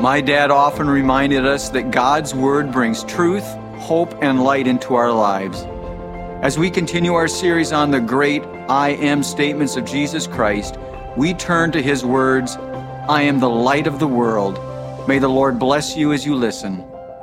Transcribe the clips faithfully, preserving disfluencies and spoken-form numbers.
My dad often reminded us that God's Word brings truth, hope, and light into our lives. As we continue our series on the great I am statements of Jesus Christ, we turn to His words, I am the light of the world. May the Lord bless you as you listen.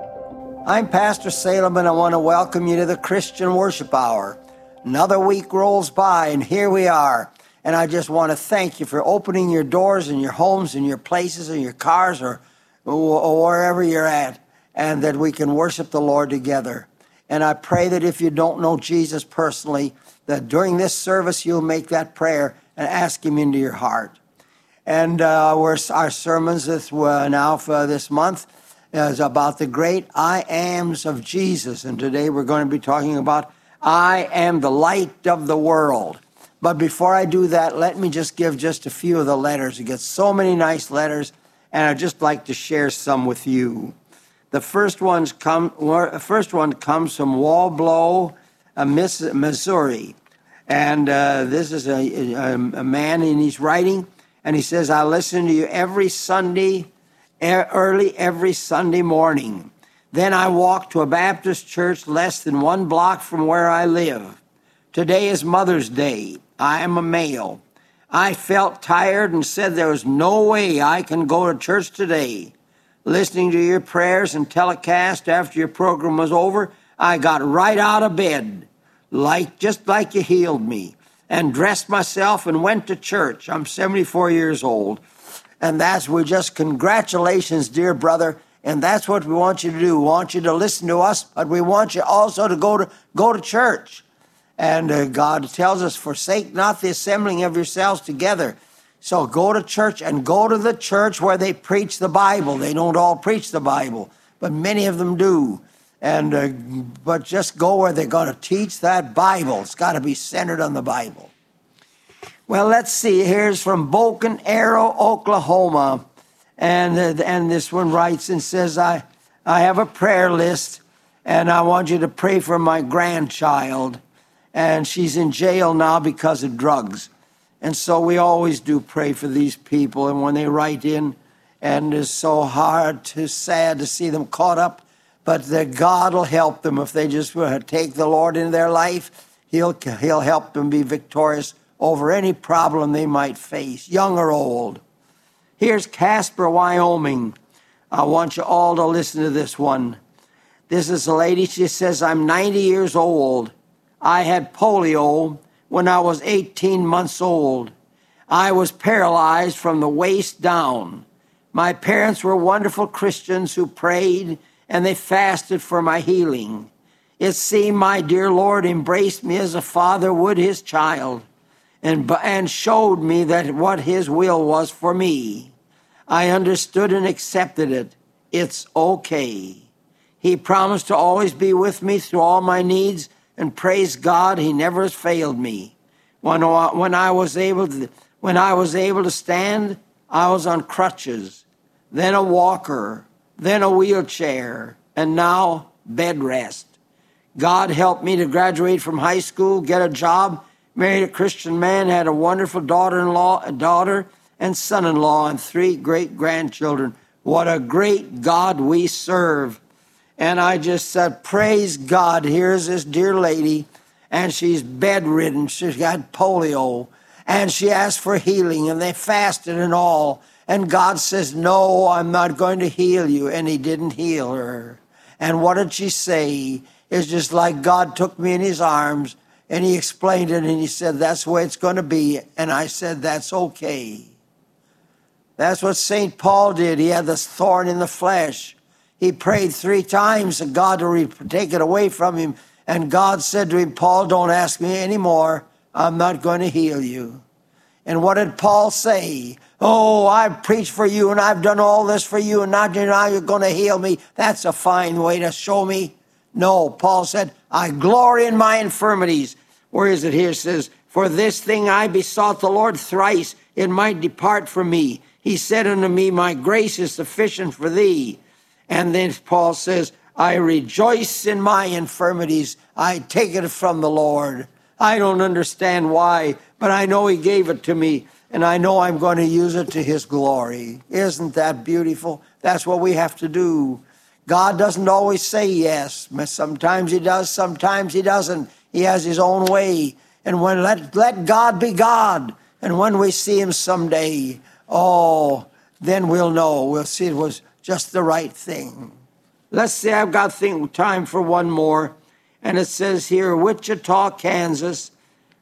I'm Pastor Salem, and I want to welcome you to the Christian Worship Hour. Another week rolls by, and here we are. And I just want to thank you for opening your doors in your homes, in your places, in your cars, or, or wherever you're at, and that we can worship the Lord together. And I pray that if you don't know Jesus personally, that during this service you'll make that prayer and ask Him into your heart. And uh, we're, our sermons this, uh, now for this month is about the great I ams of Jesus. And today we're going to be talking about I am the light of the world. But before I do that, let me just give just a few of the letters. You get so many nice letters, and I'd just like to share some with you. The first one's come. First one comes from Walblow, uh, Missouri, and uh, this is a, a, a man, and he's writing, and he says, "I listen to you every Sunday, early every Sunday morning. Then I walk to a Baptist church less than one block from where I live. Today is Mother's Day. I am a male. I felt tired and said there was no way I can go to church today. Listening to your prayers and telecast after your program was over, I got right out of bed, like just like you healed me, and dressed myself and went to church. I'm seventy-four years old." And that's, we just, congratulations, dear brother. And that's what we want you to do. We want you to listen to us, but we want you also to go to go to church. And uh, God tells us, forsake not the assembling of yourselves together. So go to church, and go to the church where they preach the Bible. They don't all preach the Bible, but many of them do. And uh, but just go where they're going to teach that Bible. It's got to be centered on the Bible. Well, let's see. Here's from Broken Arrow, Oklahoma. And uh, and this one writes and says, I, I have a prayer list, and I want you to pray for my grandchild. And she's in jail now because of drugs. And so we always do pray for these people. And when they write in, and it's so hard, to sad to see them caught up, but that God will help them if they just take the Lord into their life. He'll, he'll help them be victorious over any problem they might face, young or old. Here's Casper, Wyoming. I want you all to listen to this one. This is a lady, she says, I'm ninety years old. I had polio when I was eighteen months old. I was paralyzed from the waist down. My parents were wonderful Christians who prayed, and they fasted for my healing. It seemed my dear Lord embraced me as a father would his child, and, and showed me that what his will was for me. I understood and accepted it. It's okay. He promised to always be with me through all my needs, and praise God, he never has failed me. When, when I was able to, when I was able to stand, I was on crutches, then a walker, then a wheelchair, and now bed rest. God helped me to graduate from high school, get a job, married a Christian man, had a wonderful daughter-in-law, a daughter and son-in-law, and three great grandchildren. What a great God we serve. And I just said, praise God. Here's this dear lady, and she's bedridden. She's got polio, and she asked for healing, and they fasted and all. And God says, no, I'm not going to heal you. And he didn't heal her. And what did she say? It's just like God took me in his arms, and he explained it, and he said, that's the way it's going to be. And I said, that's okay. That's what Saint Paul did. He had this thorn in the flesh. He prayed three times that God to take it away from him. And God said to him, Paul, don't ask me anymore. I'm not going to heal you. And what did Paul say? Oh, I've preached for you, and I've done all this for you, and now you're going to heal me. That's a fine way to show me. No, Paul said, I glory in my infirmities. Where is it here? It says, for this thing I besought the Lord thrice, it might depart from me. He said unto me, my grace is sufficient for thee. And then Paul says, I rejoice in my infirmities. I take it from the Lord. I don't understand why, but I know he gave it to me. and I know I'm going to use it to his glory. Isn't that beautiful? That's what we have to do. God doesn't always say yes. Sometimes he does, sometimes he doesn't. He has his own way. And when let, let God be God. And when we see him someday, oh, then we'll know. We'll see it was just the right thing. Let's see, I've got think, time for one more. And it says here, Wichita, Kansas,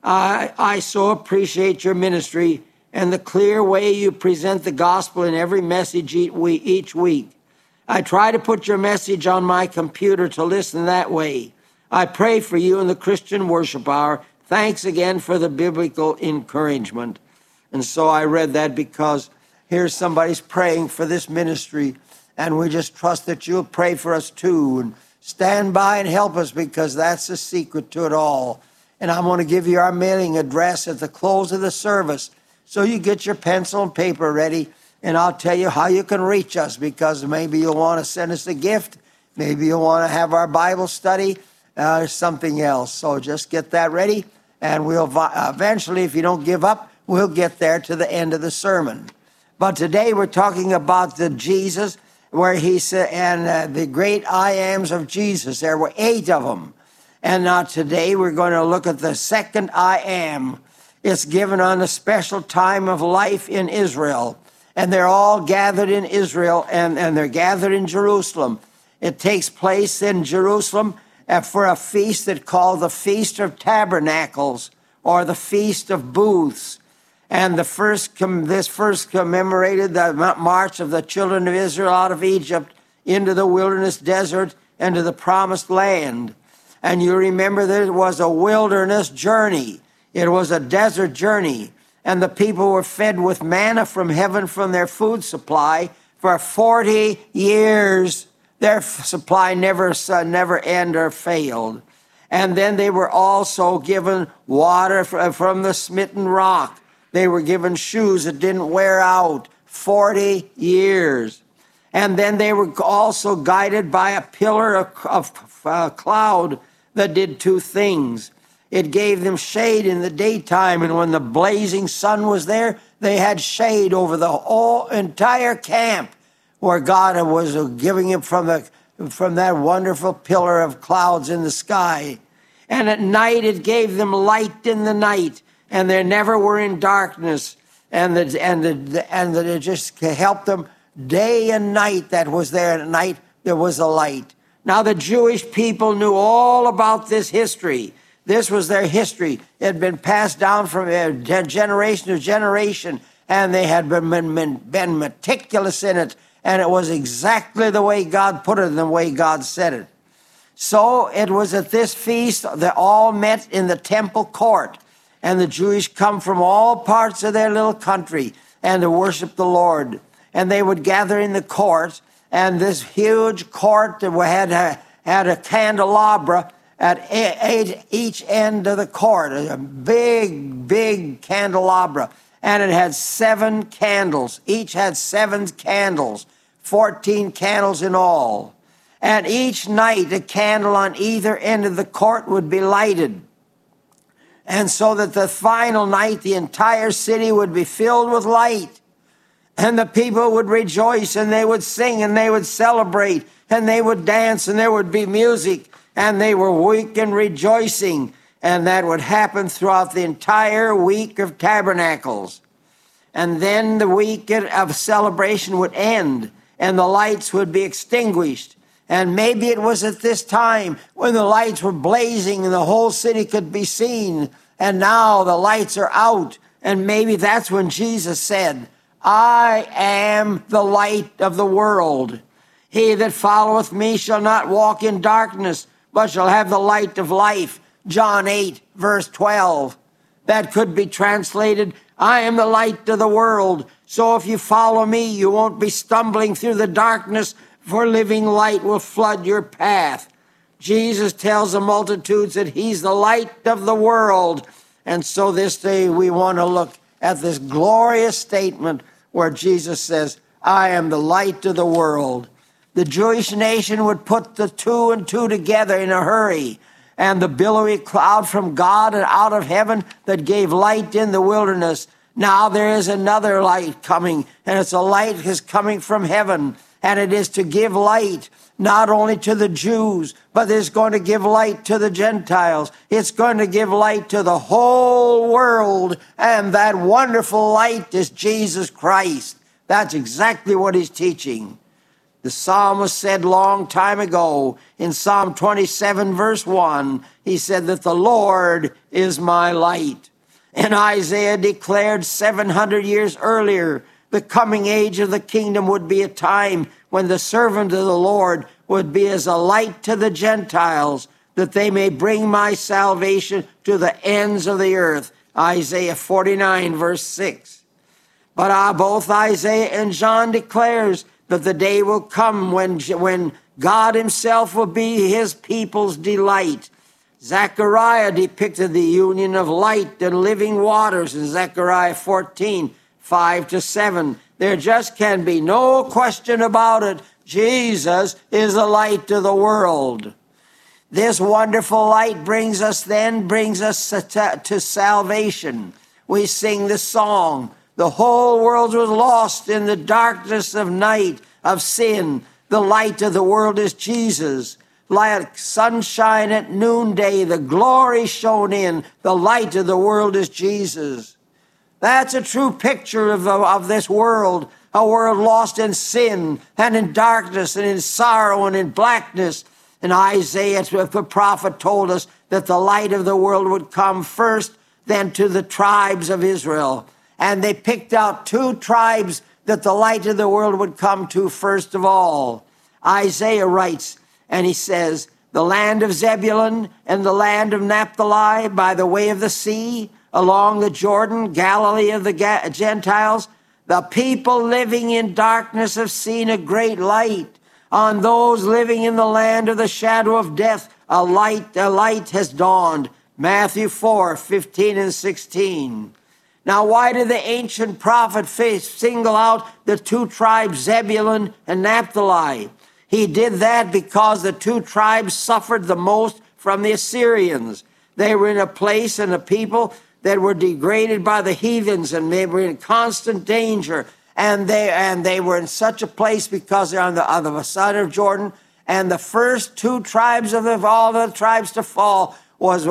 I, I so appreciate your ministry and the clear way you present the gospel in every message each week. I try to put your message on my computer to listen that way. I pray for you in the Christian Worship Hour. Thanks again for the biblical encouragement. And so I read that because here's somebody's praying for this ministry, and we just trust that you'll pray for us too and stand by and help us, because that's the secret to it all. And I'm going to give you our mailing address at the close of the service, so you get your pencil and paper ready, and I'll tell you how you can reach us, because maybe you'll want to send us a gift, maybe you'll want to have our Bible study, uh, or something else. So just get that ready, and we'll eventually, if you don't give up, we'll get there to the end of the sermon. But today we're talking about the Jesus, where he said, and uh, the great I ams of Jesus. There were eight of them. And now today we're going to look at the second I am. It's given on a special time of life in Israel. And they're all gathered in Israel, and, and they're gathered in Jerusalem. It takes place in Jerusalem for a feast that's called the Feast of Tabernacles, or the Feast of Booths. And the first this first commemorated the march of the children of Israel out of Egypt into the wilderness desert and to the promised land. And you remember that it was a wilderness journey. It was a desert journey. And the people were fed with manna from heaven from their food supply for forty years. Their supply never, never ended or failed. And then they were also given water from the smitten rock. They were given shoes that didn't wear out, forty years. And then they were also guided by a pillar of, of uh, cloud that did two things. It gave them shade in the daytime, and when the blazing sun was there, they had shade over the whole entire camp, where God was giving it from the from that wonderful pillar of clouds in the sky. And at night it gave them light in the night, and they never were in darkness, and the, and the, and the, it just helped them day and night. That was there, and at night there was a light. Now the Jewish people knew all about this history. This was their history. It had been passed down from generation to generation, and they had been, been, been meticulous in it, and it was exactly the way God put it and the way God said it. So it was at this feast that all met in the temple court, and the Jewish come from all parts of their little country and to worship the Lord. And they would gather in the court, and this huge court that had a, had a candelabra at eight, each end of the court, a big, big candelabra. And it had seven candles. Each had seven candles, fourteen candles in all. And each night a candle on either end of the court would be lighted. And so that the final night, the entire city would be filled with light. And the people would rejoice, and they would sing, and they would celebrate, and they would dance, and there would be music, and they were weak and rejoicing. And that would happen throughout the entire week of Tabernacles. And then the week of celebration would end, and the lights would be extinguished. And maybe it was at this time when the lights were blazing and the whole city could be seen. And now the lights are out. And maybe that's when Jesus said, I am the light of the world. He that followeth me shall not walk in darkness, but shall have the light of life. John eight, verse twelve. That could be translated, I am the light of the world. So if you follow me, you won't be stumbling through the darkness, for living light will flood your path. Jesus tells the multitudes that he's the light of the world. And so this day we want to look at this glorious statement where Jesus says, I am the light of the world. The Jewish nation would put the two and two together in a hurry. And the billowy cloud from God and out of heaven that gave light in the wilderness, Now there is another light coming, and it's a light is coming from heaven, and it is to give light not only to the Jews, but it's going to give light to the Gentiles. It's going to give light to the whole world, and that wonderful light is Jesus Christ. That's exactly what he's teaching. The psalmist said long time ago in Psalm twenty-seven, verse one, he said that the Lord is my light. And Isaiah declared seven hundred years earlier, the coming age of the kingdom would be a time when the servant of the Lord would be as a light to the Gentiles, that they may bring my salvation to the ends of the earth. Isaiah forty-nine, verse six. But uh, both Isaiah and John declares that the day will come when, when God himself will be his people's delight. Zechariah depicted the union of light and living waters in Zechariah fourteen, five to seven. There just can be no question about it. Jesus is the light to the world. This wonderful light brings us then, brings us to, to salvation. We sing the song, the whole world was lost in the darkness of night, of sin. The light of the world is Jesus. Like sunshine at noonday, the glory shone in. The light of the world is Jesus. That's a true picture of, of this world, a world lost in sin and in darkness and in sorrow and in blackness. And Isaiah, the prophet, told us that the light of the world would come first, then to the tribes of Israel. And they picked out two tribes that the light of the world would come to first of all. Isaiah writes, and he says, the land of Zebulun and the land of Naphtali by the way of the sea, along the Jordan, Galilee of the Gentiles, the people living in darkness have seen a great light. On those living in the land of the shadow of death, a light, a light has dawned. Matthew four, fifteen and sixteen. Now, why did the ancient prophet single out the two tribes, Zebulun and Naphtali? He did that because the two tribes suffered the most from the Assyrians. They were in a place and a people that were degraded by the heathens, and they were in constant danger. And they and they were in such a place because they're on the other side of Jordan. And the first two tribes of, the, of all the tribes to fall was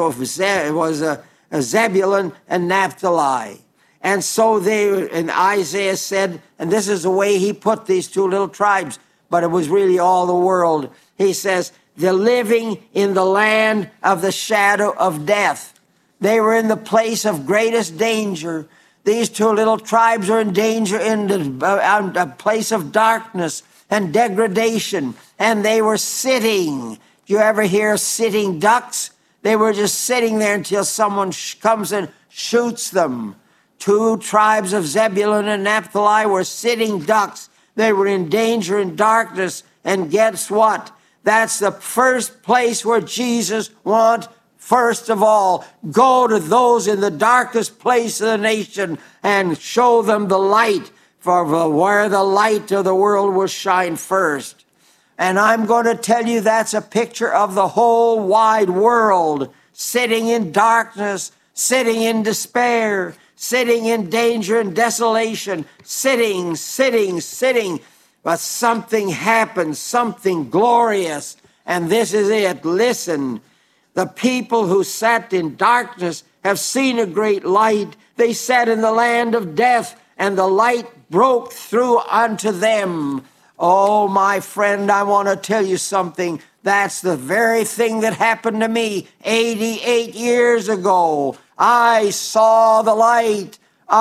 was uh, Zebulun and Naphtali. And so they, and Isaiah said, and this is the way he put these two little tribes, but it was really all the world. He says, they're living in the land of the shadow of death. They were in the place of greatest danger. These two little tribes are in danger in the uh, a place of darkness and degradation. And they were sitting. Do you ever hear sitting ducks? They were just sitting there until someone sh- comes and shoots them. Two tribes of Zebulun and Naphtali were sitting ducks. They were in danger and darkness. And guess what? That's the first place where Jesus wants. First of all, go to those in the darkest place of the nation and show them the light, for where the light of the world will shine first. And I'm going to tell you that's a picture of the whole wide world, sitting in darkness, sitting in despair, sitting in danger and desolation, sitting, sitting, sitting. But something happened, something glorious, and this is it. Listen. The people who sat in darkness have seen a great light. They sat in the land of death, and the light broke through unto them. Oh, my friend, I want to tell you something. That's the very thing that happened to me eighty-eight years ago. I saw the light.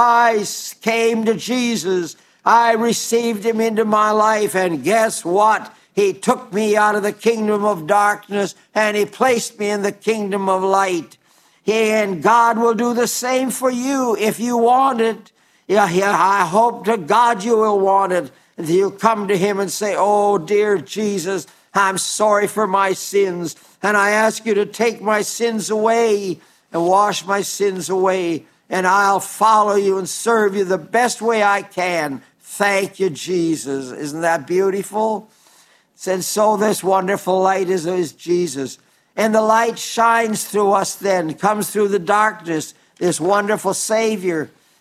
I came to Jesus. I received him into my life, and guess what? He took me out of the kingdom of darkness and he placed me in the kingdom of light. He, and God will do the same for you if you want it. Yeah, yeah, I hope to God you will want it. And you'll come to him and say, oh, dear Jesus, I'm sorry for my sins. And I ask you to take my sins away and wash my sins away. And I'll follow you and serve you the best way I can. Thank you, Jesus. Isn't that beautiful? And so this wonderful light is, is Jesus. And the light shines through us then, comes through the darkness, this wonderful Savior.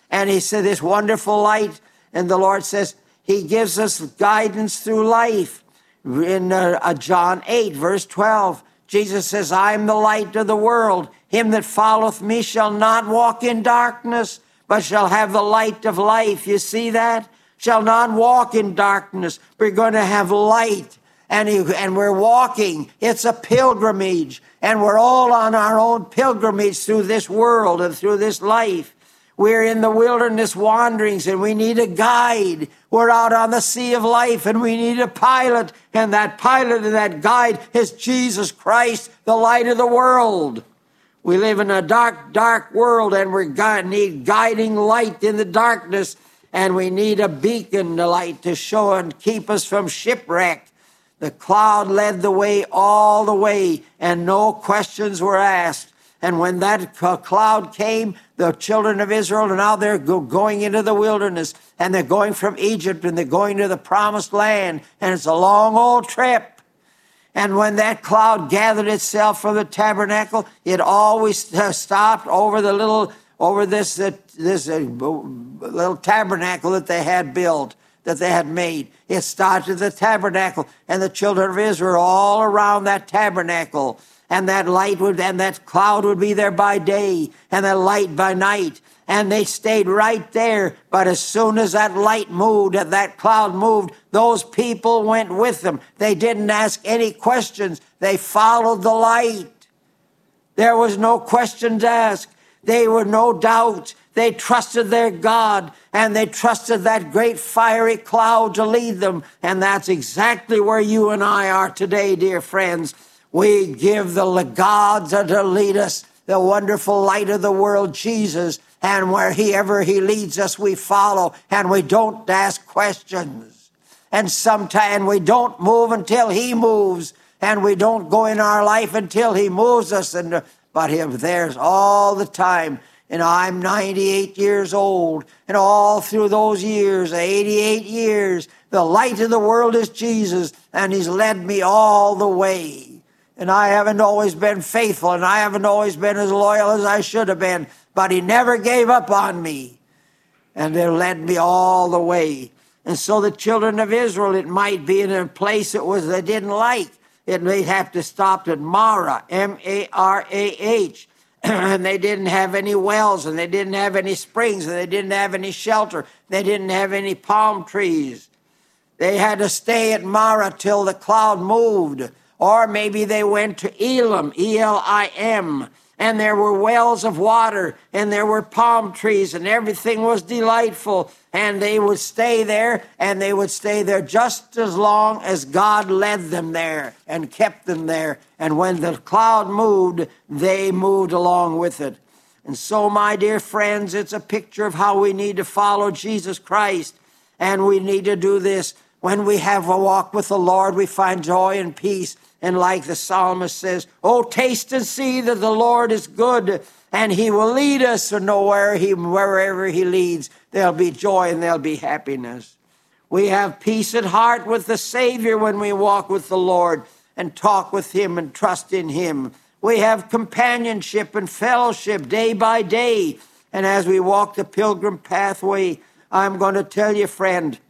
And he said this wonderful light, and the Lord says he gives us guidance through life. In uh, uh, John eight, verse twelve, Jesus says, I am the light of the world. Him that followeth me shall not walk in darkness, but shall have the light of life. You see that? Shall not walk in darkness. We're going to have light. And, he, and we're walking. It's a pilgrimage. And we're all on our own pilgrimage through this world and through this life. We're in the wilderness wanderings, and we need a guide. We're out on the sea of life, and we need a pilot. And that pilot and that guide is Jesus Christ, the light of the world. We live in a dark, dark world, and we need guiding light in the darkness. And we need a beacon, the light, to show and keep us from shipwreck. The cloud led the way all the way, and no questions were asked. And when that cloud came, the children of Israel, now they're going into the wilderness, and they're going from Egypt, and they're going to the promised land, and it's a long old trip. And when that cloud gathered itself from the tabernacle, it always stopped over the little, over this, uh, this uh, little tabernacle that they had built, that they had made. It started at the tabernacle, and the children of Israel all around that tabernacle. And that light would, and that cloud would be there by day, and that light by night. And they stayed right there. But as soon as that light moved, and that cloud moved, those people went with them. They didn't ask any questions. They followed the light. There was no questions asked. There were no doubts. They trusted their God, and they trusted that great fiery cloud to lead them. And that's exactly where you and I are today, dear friends. We give the gods to lead us, the wonderful light of the world, Jesus, and wherever he leads us, we follow, and we don't ask questions. And sometimes we don't move until he moves, and we don't go in our life until he moves us. And but him there's all the time. And I'm ninety-eight years old, and all through those years, eighty-eight years, the light of the world is Jesus, and he's led me all the way. And I haven't always been faithful, and I haven't always been as loyal as I should have been, but he never gave up on me. And they led me all the way. And so the children of Israel, it might be in a place that was they didn't like. It may have to stop at Marah, M A R A H. And they didn't have any wells, and they didn't have any springs, and they didn't have any shelter. They didn't have any palm trees. They had to stay at Marah till the cloud moved. Or maybe they went to Elim, E L I M, and there were wells of water, and there were palm trees, and everything was delightful. And they would stay there, and they would stay there just as long as God led them there and kept them there. And when the cloud moved, they moved along with it. And so, my dear friends, it's a picture of how we need to follow Jesus Christ. And we need to do this. When we have a walk with the Lord, we find joy and peace. And like the psalmist says, oh, taste and see that the Lord is good, and he will lead us to know where he, wherever he leads. There'll be joy and there'll be happiness. We have peace at heart with the Savior when we walk with the Lord and talk with him and trust in him. We have companionship and fellowship day by day. And as we walk the pilgrim pathway, I'm going to tell you, friend,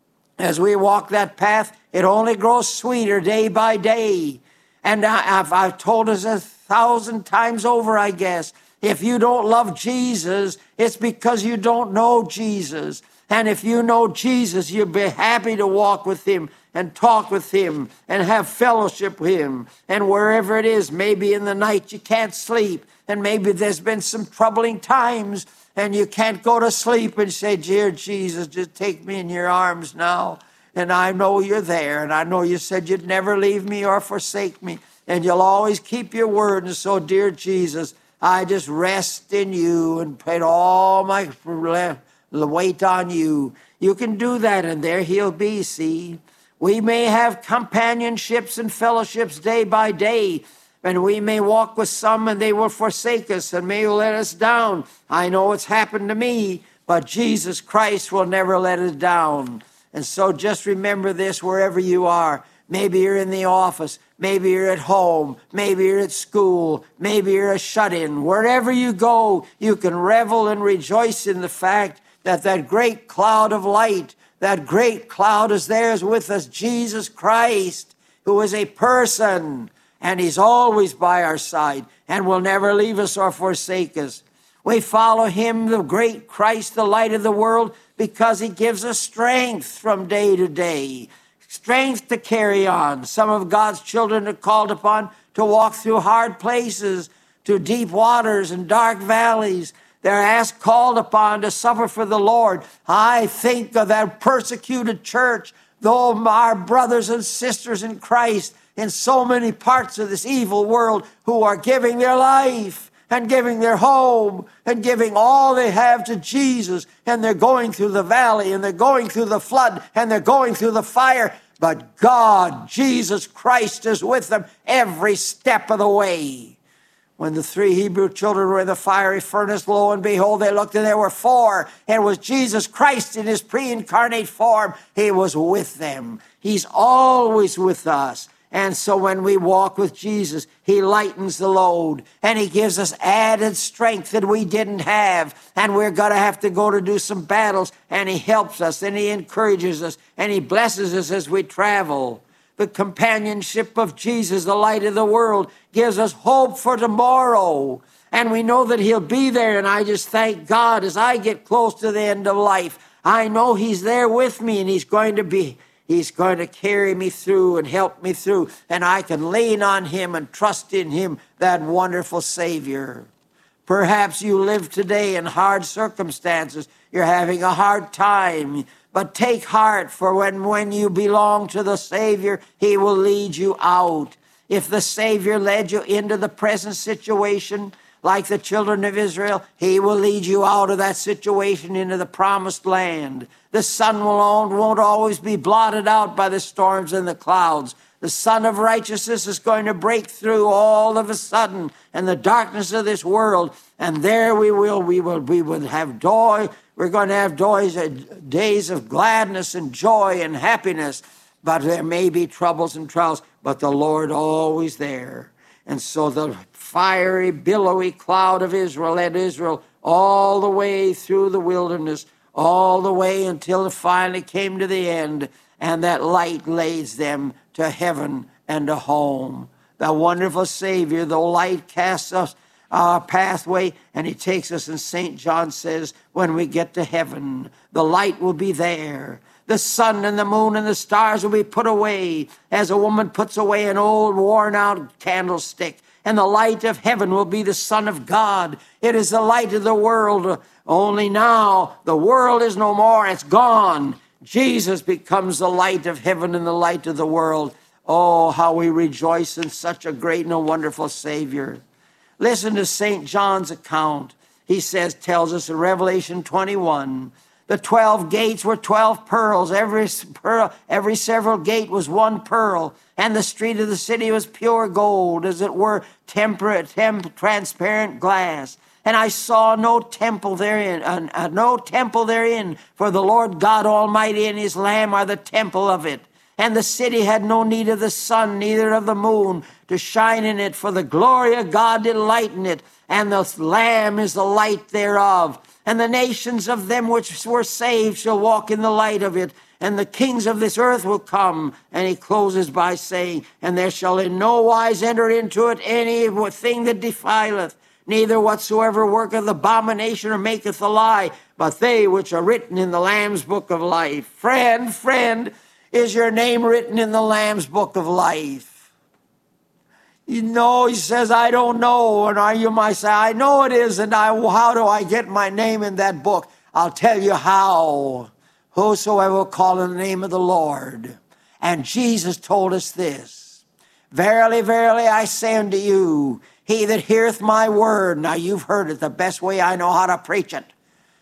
as we walk that path, it only grows sweeter day by day. And I've, I've told us a thousand times over, I guess, if you don't love Jesus, it's because you don't know Jesus. And if you know Jesus, you'll be happy to walk with him and talk with him and have fellowship with him. And wherever it is, maybe in the night you can't sleep, and maybe there's been some troubling times, and you can't go to sleep and say, dear Jesus, just take me in your arms now. And I know you're there, and I know you said you'd never leave me or forsake me, and you'll always keep your word. And so, dear Jesus, I just rest in you and put all my weight on you. You can do that, and there he'll be, see. We may have companionships and fellowships day by day, and we may walk with some, and they will forsake us and may let us down. I know it's happened to me, but Jesus Christ will never let us down. And so just remember this wherever you are. Maybe you're in the office. Maybe you're at home. Maybe you're at school. Maybe you're a shut-in. Wherever you go, you can revel and rejoice in the fact that that great cloud of light, that great cloud is there is with us, Jesus Christ, who is a person, and he's always by our side and will never leave us or forsake us. We follow him, the great Christ, the light of the world, because he gives us strength from day to day, strength to carry on. Some of God's children are called upon to walk through hard places, to deep waters and dark valleys. They're asked, called upon to suffer for the Lord. I think of that persecuted church, though our brothers and sisters in Christ in so many parts of this evil world who are giving their life and giving their home and giving all they have to Jesus. And they're going through the valley and they're going through the flood and they're going through the fire. But God, Jesus Christ, is with them every step of the way. When the three Hebrew children were in the fiery furnace, lo and behold, they looked and there were four. And it was Jesus Christ in his pre-incarnate form. He was with them. He's always with us. And so when we walk with Jesus, he lightens the load and he gives us added strength that we didn't have. And we're going to have to go to do some battles, and he helps us and he encourages us and he blesses us as we travel. The companionship of Jesus, the light of the world, gives us hope for tomorrow. And we know that he'll be there. And I just thank God as I get close to the end of life, I know he's there with me and he's going to be He's going to carry me through and help me through, and I can lean on him and trust in him, that wonderful Savior. Perhaps you live today in hard circumstances. You're having a hard time, but take heart, for when, when you belong to the Savior, he will lead you out. If the Savior led you into the present situation, like the children of Israel, he will lead you out of that situation into the promised land. The sun will, won't always be blotted out by the storms and the clouds. The sun of righteousness is going to break through all of a sudden and the darkness of this world. And there we will, we will, we will have joy. We're going to have days, days of gladness and joy and happiness. But there may be troubles and trials, but the Lord always there. And so the fiery, billowy cloud of Israel led Israel all the way through the wilderness, all the way until it finally came to the end, and that light leads them to heaven and to home. The wonderful Savior, the light casts us our pathway, and he takes us, and Saint John says, when we get to heaven, the light will be there. The sun and the moon and the stars will be put away as a woman puts away an old worn-out candlestick. And the light of heaven will be the Son of God. It is the light of the world. Only now the world is no more. It's gone. Jesus becomes the light of heaven and the light of the world. Oh, how we rejoice in such a great and a wonderful Savior. Listen to Saint John's account. He says, tells us in Revelation twenty-one, the twelve gates were twelve pearls. Every pearl, every several gate was one pearl. And the street of the city was pure gold, as it were temperate, temp, transparent glass. And I saw no temple therein, uh, uh, no temple therein, for the Lord God Almighty and his Lamb are the temple of it. And the city had no need of the sun, neither of the moon, to shine in it, for the glory of God did lighten it, and the Lamb is the light thereof. And the nations of them which were saved shall walk in the light of it, and the kings of this earth will come. And he closes by saying, and there shall in no wise enter into it any thing that defileth, neither whatsoever worketh abomination or maketh a lie, but they which are written in the Lamb's book of life. Friend, friend, is your name written in the Lamb's book of life? You know, he says, I don't know. And I, you might say, I know it is, and I, how do I get my name in that book? I'll tell you how. Whosoever will call in the name of the Lord. And Jesus told us this. Verily, verily, I say unto you, he that heareth my word. Now you've heard it the best way I know how to preach it.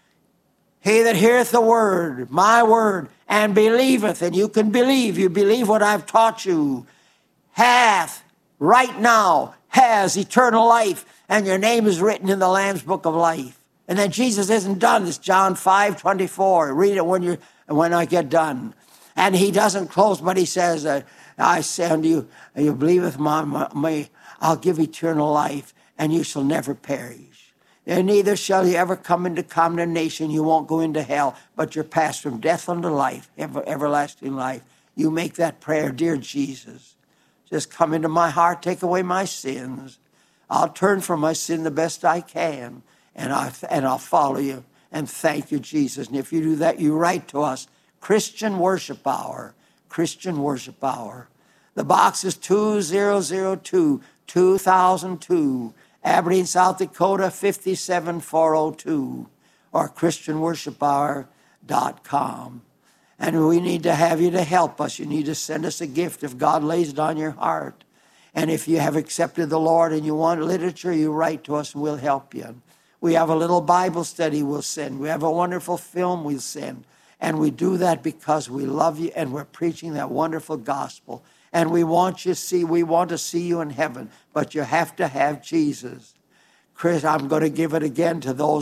He that heareth the word, my word, and believeth, and you can believe, you believe what I've taught you, hath, right now, has eternal life, and your name is written in the Lamb's book of life. And then Jesus isn't done. It's John five twenty-four. Read it when you when I get done. And he doesn't close, but he says, uh, I say unto you, you believeth me, I'll give eternal life, and you shall never perish. And neither shall you ever come into condemnation. You won't go into hell, but you're passed from death unto life, ever, everlasting life. You make that prayer, dear Jesus. Just come into my heart, take away my sins. I'll turn from my sin the best I can, and, I, and I'll follow you. And thank you, Jesus. And if you do that, you write to us, Christian Worship Hour, Christian Worship Hour. The box is two thousand two, two thousand two, Aberdeen, South Dakota, five seven four oh two, or christian worship hour dot com. And we need to have you to help us. You need to send us a gift if God lays it on your heart. And if you have accepted the Lord and you want literature, you write to us and we'll help you. We have a little Bible study we'll send. We have a wonderful film we'll send. And we do that because we love you and we're preaching that wonderful gospel. And we want you to see, we want to see you in heaven, but you have to have Jesus. Chris, I'm going to give it again to those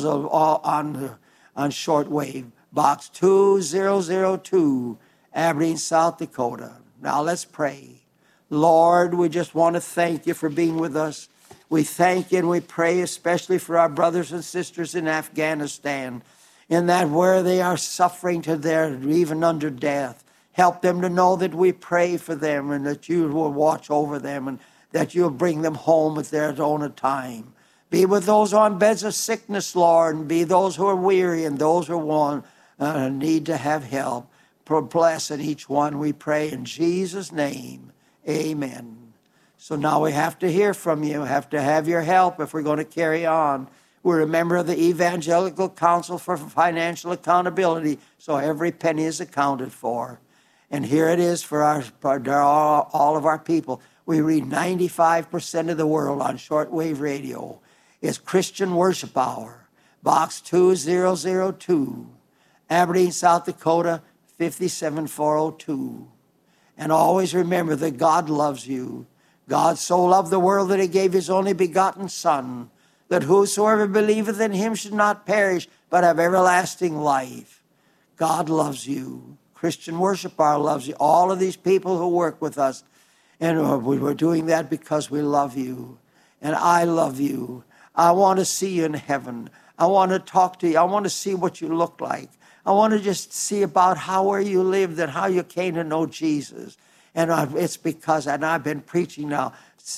on, on shortwave. Box two thousand two, Aberdeen, South Dakota. Now let's pray. Lord, we just want to thank you for being with us. We thank you and we pray especially for our brothers and sisters in Afghanistan, in that where they are suffering to their, even under death. Help them to know that we pray for them and that you will watch over them and that you'll bring them home at their own time. Be with those on beds of sickness, Lord, and be those who are weary and those who want, uh, need to have help. Bless in each one, we pray in Jesus' name. Amen. So now we have to hear from you, have to have your help if we're going to carry on. We're a member of the Evangelical Council for Financial Accountability, so every penny is accounted for. And here it is for our, for our, all of our people. We read ninety-five percent of the world on shortwave radio. It's Christian Worship Hour, Box two thousand two, Aberdeen, South Dakota, five seven four oh two. And always remember that God loves you. God so loved the world that he gave his only begotten Son, that whosoever believeth in him should not perish, but have everlasting life. God loves you. Christian Worship Hour loves you. All of these people who work with us, and we're doing that because we love you. And I love you. I want to see you in heaven. I want to talk to you. I want to see what you look like. I want to just see about how where you lived and how you came to know Jesus. And it's because, and I've been preaching now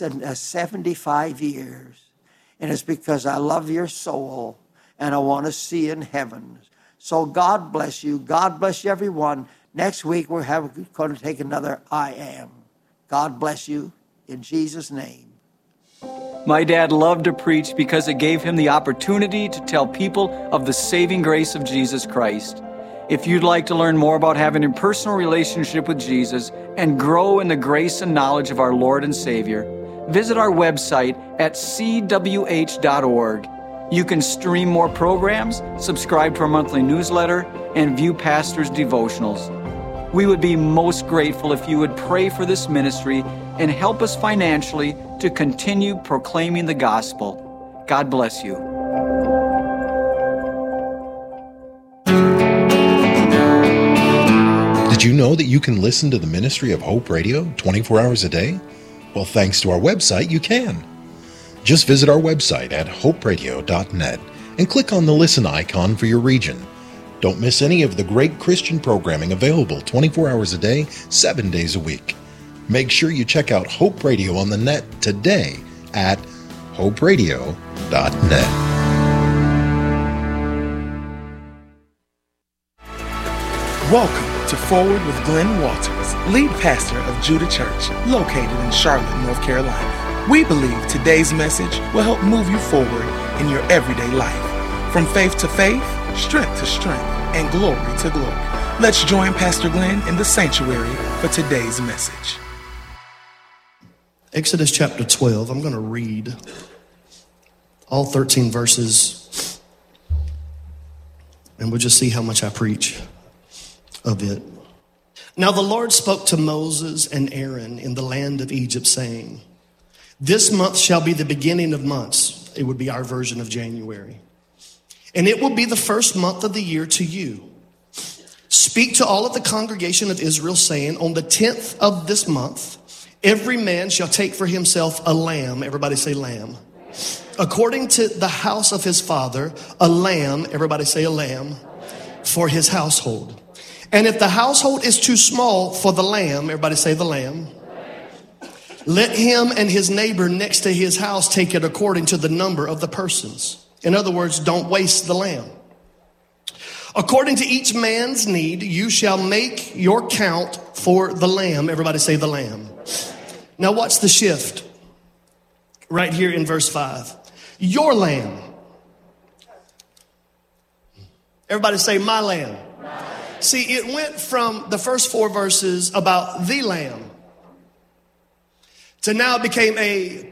seventy-five years. And it's because I love your soul and I want to see you in heaven. So God bless you. God bless you, everyone. Next week, we're have, going to take another I Am. God bless you in Jesus' name. My dad loved to preach because it gave him the opportunity to tell people of the saving grace of Jesus Christ. If you'd like to learn more about having a personal relationship with Jesus and grow in the grace and knowledge of our Lord and Savior, visit our website at c w h dot org. You can stream more programs, subscribe to our monthly newsletter, and view pastors' devotionals. We would be most grateful if you would pray for this ministry and help us financially to continue proclaiming the gospel. God bless you. Did you know that you can listen to the ministry of Hope Radio twenty-four hours a day? Well, thanks to our website, you can. Just visit our website at hope radio dot net and click on the listen icon for your region. Don't miss any of the great Christian programming available twenty-four hours a day, seven days a week. Make sure you check out Hope Radio on the net today at hope radio dot net. Welcome to Forward with Glenn Walters, lead pastor of Judah Church, located in Charlotte, North Carolina. We believe today's message will help move you forward in your everyday life, from faith to faith, strength to strength, and glory to glory. Let's join Pastor Glenn in the sanctuary for today's message. Exodus chapter twelve, I'm going to read all thirteen verses, and we'll just see how much I preach of it. Now the Lord spoke to Moses and Aaron in the land of Egypt, saying, this month shall be the beginning of months. It would be our version of January. And it will be the first month of the year to you. speak to all of the congregation of Israel, saying, on the tenth of this month, every man shall take for himself a lamb. Everybody say lamb. According to the house of his father, a lamb. Everybody say a lamb. For his household. And if the household is too small for the lamb, everybody say the lamb. Let him and his neighbor next to his house take it according to the number of the persons. In other words, don't waste the lamb. According to each man's need, you shall make your count for the lamb. Everybody say the lamb. Now watch the shift right here in verse five. Your lamb. Everybody say my lamb. See, it went from the first four verses about the lamb to now it became a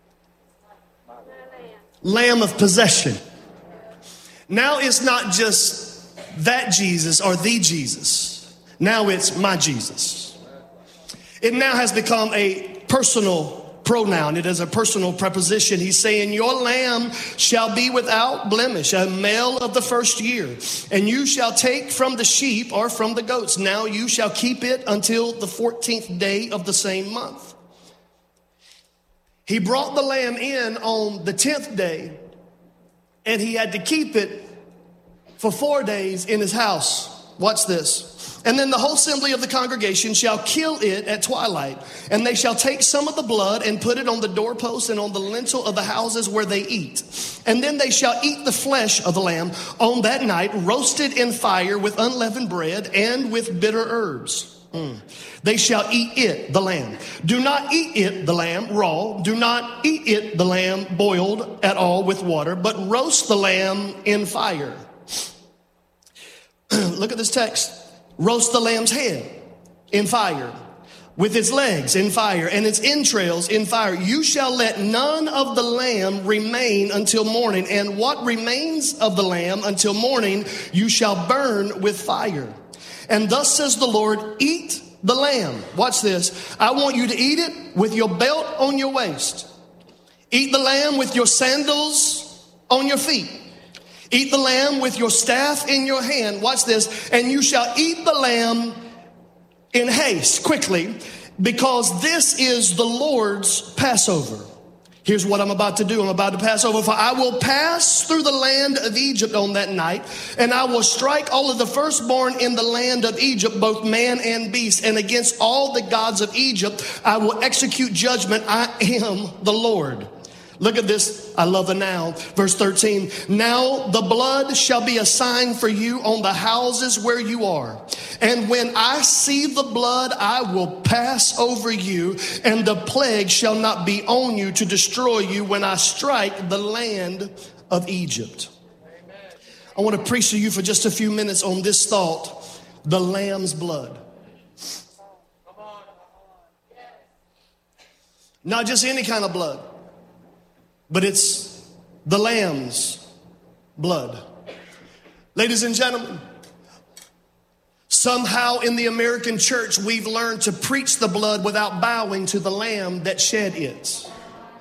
lamb of possession. Now it's not just that Jesus or the Jesus. Now it's my Jesus. It now has become a personal pronoun. It is a personal preposition. He's saying, your lamb shall be without blemish, a male of the first year. And you shall take from the sheep or from the goats. Now you shall keep it until the fourteenth day of the same month. He brought the lamb in on the tenth day, and he had to keep it for four days in his house. Watch this. And then the whole assembly of the congregation shall kill it at twilight. And they shall take some of the blood and put it on the doorposts and on the lintel of the houses where they eat. And then they shall eat the flesh of the lamb on that night, roasted in fire with unleavened bread and with bitter herbs. Mm. They shall eat it, the lamb. Do not eat it, the lamb, raw. Do not eat it, the lamb, boiled at all with water, but roast the lamb in fire. Look at this text. Roast the lamb's head in fire, with its legs in fire, and its entrails in fire. You shall let none of the lamb remain until morning, and what remains of the lamb until morning you shall burn with fire. And thus says the Lord, eat the lamb. Watch this. I want you to eat it with your belt on your waist. Eat the lamb with your sandals on your feet. Eat the lamb with your staff in your hand. Watch this. And you shall eat the lamb in haste, quickly, because this is the Lord's Passover. Here's what I'm about to do. I'm about to pass over. For I will pass through the land of Egypt on that night, and I will strike all of the firstborn in the land of Egypt, both man and beast. And against all the gods of Egypt, I will execute judgment. I am the Lord. Look at this. I love the now. Verse thirteen. Now the blood shall be a sign for you on the houses where you are. And when I see the blood, I will pass over you, and the plague shall not be on you to destroy you when I strike the land of Egypt. I want to preach to you for just a few minutes on this thought, the lamb's blood. Not just any kind of blood, but it's the lamb's blood. Ladies and gentlemen, somehow in the American church, we've learned to preach the blood without bowing to the lamb that shed it.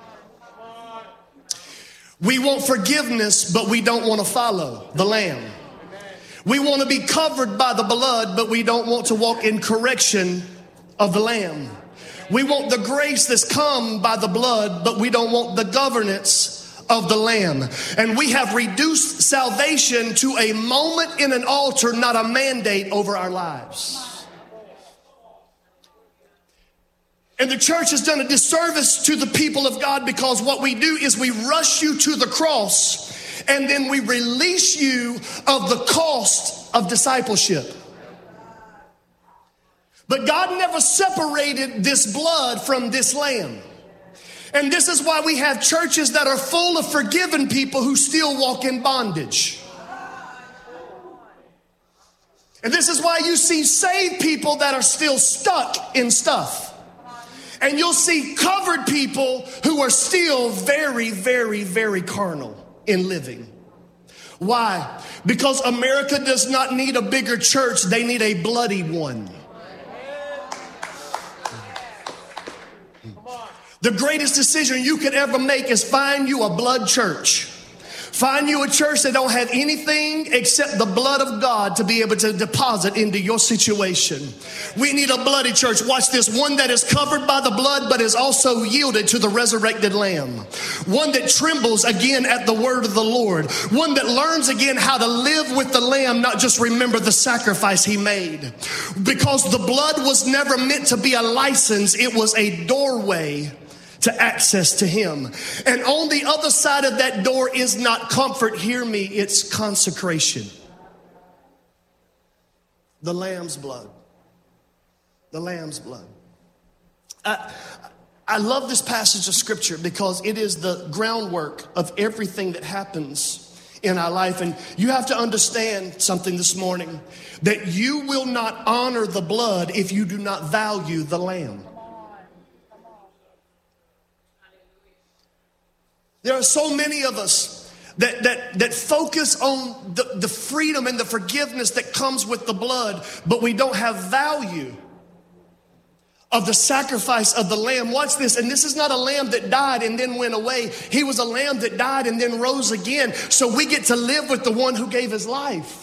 We want forgiveness, but we don't want to follow the lamb. We want to be covered by the blood, but we don't want to walk in correction of the lamb. We want the grace that's come by the blood, but we don't want the governance of the lamb. And we have reduced salvation to a moment in an altar, not a mandate over our lives. And the church has done a disservice to the people of God, because what we do is we rush you to the cross, and then we release you of the cost of discipleship. But God never separated this blood from this lamb. And this is why we have churches that are full of forgiven people who still walk in bondage. And this is why you see saved people that are still stuck in stuff. And you'll see covered people who are still very, very, very carnal in living. Why? Because America does not need a bigger church. They need a bloody one. The greatest decision you could ever make is find you a blood church. Find you a church that don't have anything except the blood of God to be able to deposit into your situation. We need a bloody church. Watch this. One that is covered by the blood, but is also yielded to the resurrected Lamb. One that trembles again at the word of the Lord. One that learns again how to live with the Lamb, not just remember the sacrifice he made. Because the blood was never meant to be a license. It was a doorway to access to him. And on the other side of that door is not comfort, hear me, it's consecration. The Lamb's blood. The Lamb's blood. I, I love this passage of scripture because it is the groundwork of everything that happens in our life. And you have to understand something this morning, that you will not honor the blood if you do not value the Lamb. There are so many of us that, that, that focus on the, the freedom and the forgiveness that comes with the blood, but we don't have value of the sacrifice of the Lamb. Watch this. And this is not a lamb that died and then went away. He was a lamb that died and then rose again. So we get to live with the one who gave his life.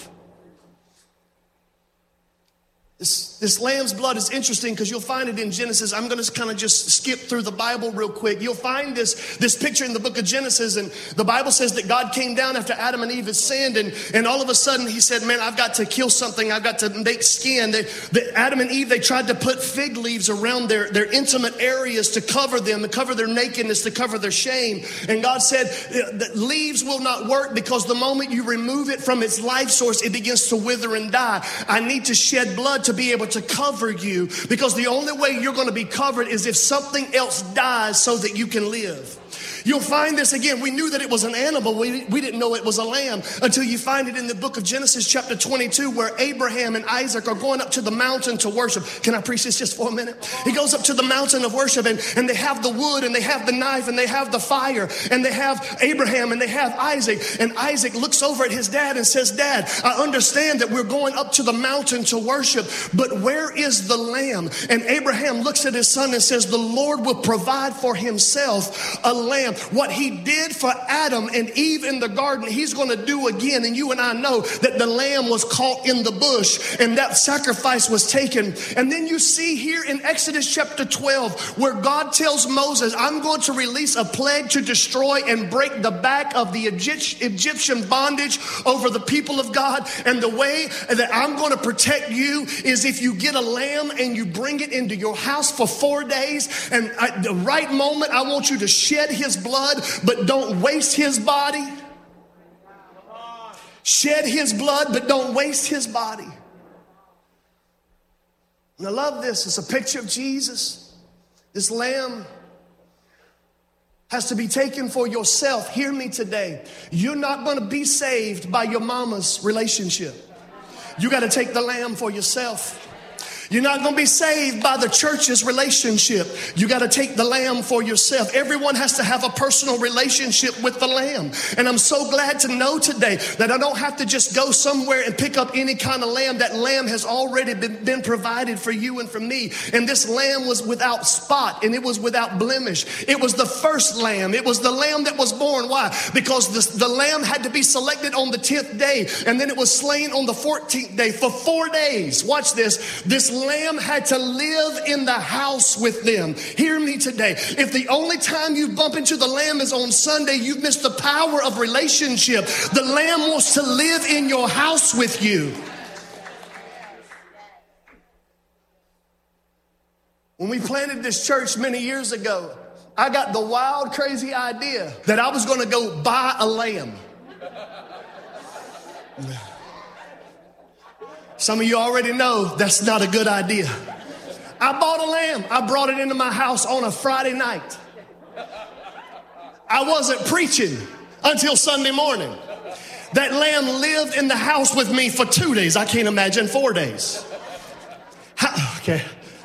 This, this lamb's blood is interesting because you'll find it in Genesis. I'm going to kind of just skip through the Bible real quick. You'll find this, this picture in the book of Genesis, and the Bible says that God came down after Adam and Eve had sinned, and, and all of a sudden he said, man, I've got to kill something. I've got to make skin. They, the, Adam and Eve, they tried to put fig leaves around their, their intimate areas to cover them, to cover their nakedness, to cover their shame. And God said that leaves will not work because the moment you remove it from its life source, it begins to wither and die. I need to shed blood to be able to cover you, because the only way you're going to be covered is if something else dies so that you can live. You'll find this again. We knew that it was an animal. We, we didn't know it was a lamb until you find it in the book of Genesis chapter twenty-two, where Abraham and Isaac are going up to the mountain to worship. Can I preach this just for a minute? He goes up to the mountain of worship, and, and they have the wood, and they have the knife, and they have the fire, and they have Abraham, and they have Isaac. And Isaac looks over at his dad and says, Dad, I understand that we're going up to the mountain to worship, but where is the lamb? And Abraham looks at his son and says, the Lord will provide for himself a lamb. What he did for Adam and Eve in the garden, he's going to do again. And you and I know that the lamb was caught in the bush and that sacrifice was taken. And then you see here in Exodus chapter twelve, where God tells Moses, I'm going to release a plague to destroy and break the back of the Egyptian bondage over the people of God. And the way that I'm going to protect you is if you get a lamb and you bring it into your house for four days. And at the right moment, I want you to shed his blood, but don't waste his body. Shed his blood, but don't waste his body. And I love this. It's a picture of Jesus. This lamb has to be taken for yourself. Hear me today. You're not going to be saved by your mama's relationship. You got to take the lamb for yourself. You're not going to be saved by the church's relationship. You got to take the lamb for yourself. Everyone has to have a personal relationship with the lamb. And I'm so glad to know today that I don't have to just go somewhere and pick up any kind of lamb. That lamb has already been, been provided for you and for me. And this lamb was without spot and it was without blemish. It was the first lamb. It was the lamb that was born. Why? Because this, the lamb had to be selected on the tenth day, and then it was slain on the fourteenth day for four days. Watch this. This lamb had to live in the house with them. Hear me today. If the only time you bump into the lamb is on Sunday, you've missed the power of relationship. The lamb wants to live in your house with you. When we planted this church many years ago, I got the wild, crazy idea that I was going to go buy a lamb. Some of you already know that's not a good idea. I bought a lamb. I brought it into my house on a Friday night. I wasn't preaching until Sunday morning. That lamb lived in the house with me for two days. I can't imagine four days. How, okay.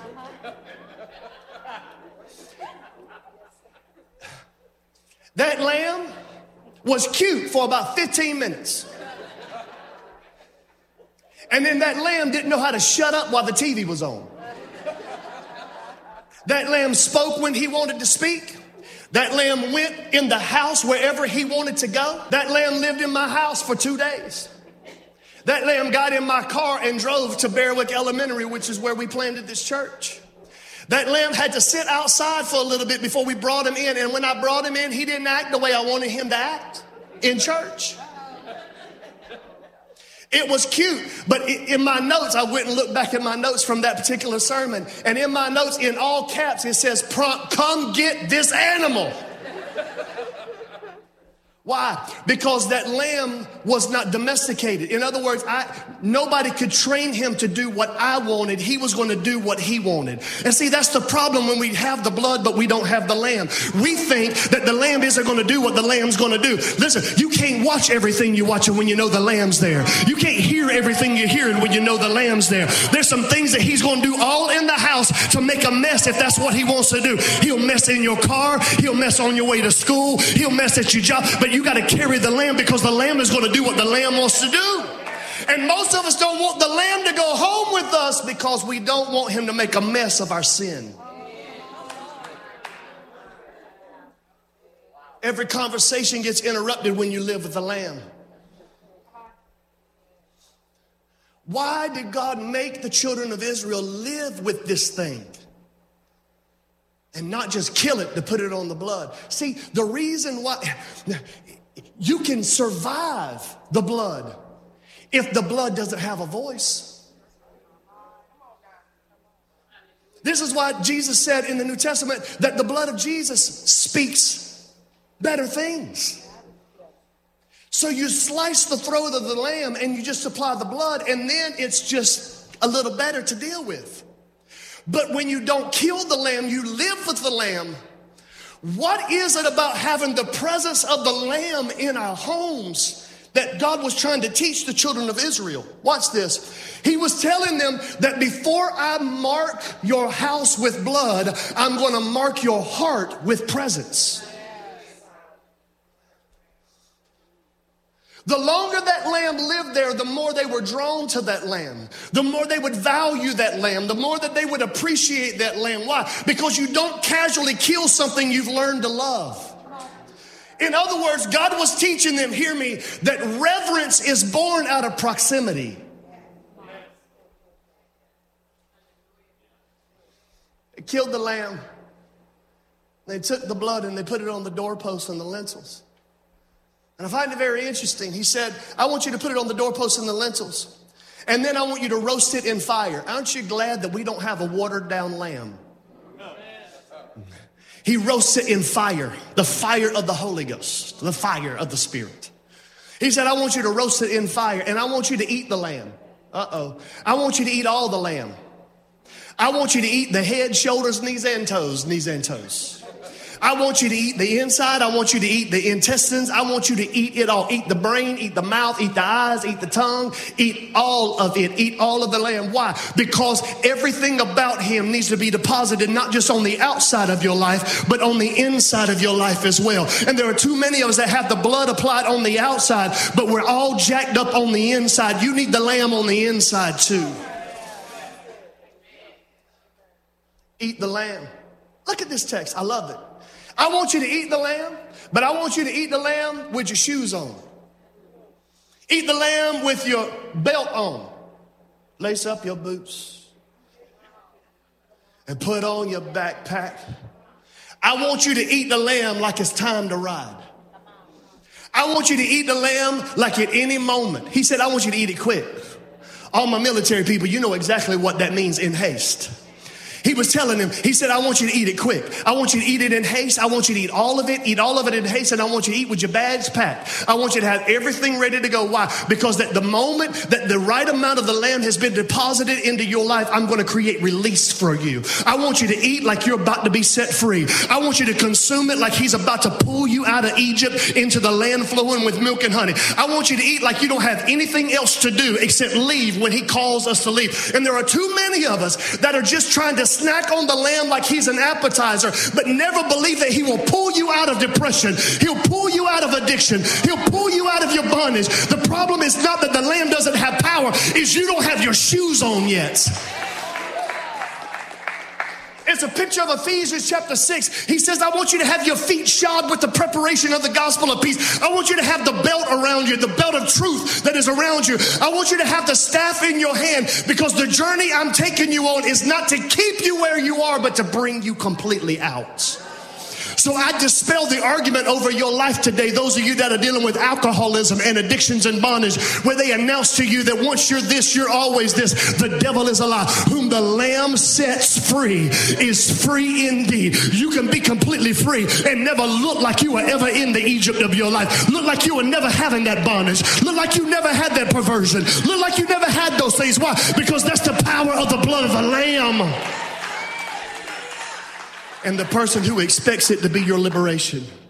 That lamb was cute for about fifteen minutes. And then that lamb didn't know how to shut up while the T V was on. That lamb spoke when he wanted to speak. That lamb went in the house wherever he wanted to go. That lamb lived in my house for two days. That lamb got in my car and drove to Berwick Elementary, which is where we planted this church. That lamb had to sit outside for a little bit before we brought him in. And when I brought him in, he didn't act the way I wanted him to act in church. It was cute, but in my notes, I went and looked back at my notes from that particular sermon. And in my notes, in all caps, it says, "Come get this animal." Why? Because that lamb was not domesticated. In other words, I, nobody could train him to do what I wanted. He was going to do what he wanted. And see, that's the problem when we have the blood, but we don't have the lamb. We think that the lamb isn't going to do what the lamb's going to do. Listen, you can't watch everything you're watching when you know the lamb's there. You can't hear everything you're hearing when you know the lamb's there. There's some things that he's going to do all in the house to make a mess if that's what he wants to do. He'll mess in your car. He'll mess on your way to school. He'll mess at your job. But you got to carry the lamb because the lamb is going to do what the lamb wants to do. And most of us don't want the lamb to go home with us because we don't want him to make a mess of our sin. Every conversation gets interrupted when you live with the lamb. Why did God make the children of Israel live with this thing? And not just kill it to put it on the blood. See, the reason why you can survive the blood if the blood doesn't have a voice. This is why Jesus said in the New Testament that the blood of Jesus speaks better things. So you slice the throat of the lamb and you just apply the blood, and then it's just a little better to deal with. But when you don't kill the lamb, you live with the lamb. What is it about having the presence of the lamb in our homes that God was trying to teach the children of Israel? Watch this. He was telling them that before I mark your house with blood, I'm going to mark your heart with presence. The longer that lamb lived there, the more they were drawn to that lamb. The more they would value that lamb. The more that they would appreciate that lamb. Why? Because you don't casually kill something you've learned to love. In other words, God was teaching them, hear me, that reverence is born out of proximity. They killed the lamb. They took the blood and they put it on the doorposts and the lintels. And I find it very interesting. He said, I want you to put it on the doorposts and the lintels. And then I want you to roast it in fire. Aren't you glad that we don't have a watered down lamb? He roasts it in fire, the fire of the Holy Ghost, the fire of the Spirit. He said, I want you to roast it in fire, and I want you to eat the lamb. Uh-oh. I want you to eat all the lamb. I want you to eat the head, shoulders, knees, and toes, knees and toes. I want you to eat the inside. I want you to eat the intestines. I want you to eat it all. Eat the brain, eat the mouth, eat the eyes, eat the tongue, eat all of it. Eat all of the lamb. Why? Because everything about him needs to be deposited not just on the outside of your life, but on the inside of your life as well. And there are too many of us that have the blood applied on the outside, but we're all jacked up on the inside. You need the lamb on the inside too. Eat the lamb. Look at this text. I love it. I want you to eat the lamb, but I want you to eat the lamb with your shoes on. Eat the lamb with your belt on. Lace up your boots and put on your backpack. I want you to eat the lamb like it's time to ride. I want you to eat the lamb like at any moment. He said, I want you to eat it quick. All my military people, you know exactly what that means, in haste. He was telling him, he said, I want you to eat it quick. I want you to eat it in haste. I want you to eat all of it, eat all of it in haste, and I want you to eat with your bags packed. I want you to have everything ready to go. Why? Because at the moment that the right amount of the lamb has been deposited into your life, I'm going to create release for you. I want you to eat like you're about to be set free. I want you to consume it like he's about to pull you out of Egypt into the land flowing with milk and honey. I want you to eat like you don't have anything else to do except leave when he calls us to leave. And there are too many of us that are just trying to snack on the lamb like he's an appetizer, but never believe that he will pull you out of depression. He'll pull you out of addiction. He'll pull you out of your bondage. The problem is not that the lamb doesn't have power, is you don't have your shoes on yet. It's a picture of Ephesians chapter six. He says, I want you to have your feet shod with the preparation of the gospel of peace. I want you to have the belt around you, the belt of truth that is around you. I want you to have the staff in your hand, because the journey I'm taking you on is not to keep you where you are, but to bring you completely out. So I dispel the argument over your life today, those of you that are dealing with alcoholism and addictions and bondage, where they announce to you that once you're this, you're always this. The devil is a lie. Whom the Lamb sets free is free indeed. You can be completely free and never look like you were ever in the Egypt of your life. Look like you were never having that bondage. Look like you never had that perversion. Look like you never had those things. Why? Because that's the power of the blood of the Lamb. And the person who expects it to be your liberation.